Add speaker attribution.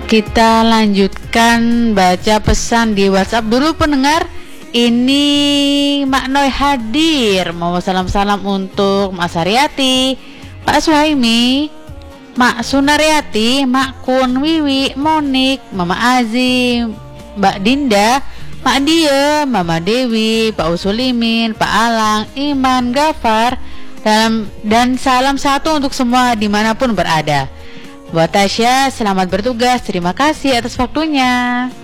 Speaker 1: Kita lanjutkan baca pesan di WhatsApp dulu pendengar. Ini Mak Noy hadir mau salam-salam untuk Mak Saryati, Pak Suhaimi, Mak Sunaryati, Mak Kun, Wiwi, Monik, Mama Azim, Mbak Dinda, Mak Dia, Mama Dewi, Pak Usulimin, Pak Alang, Iman, Gafar, dan salam satu untuk semua dimanapun berada. Buat Tasya, selamat bertugas. Terima kasih atas waktunya.